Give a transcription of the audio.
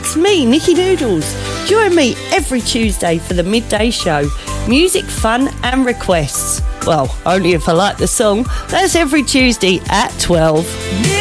it's me, Nikki Noodles. Join me every Tuesday for the midday show. Music, fun and requests. Well, only if I like the song. That's every Tuesday at 12.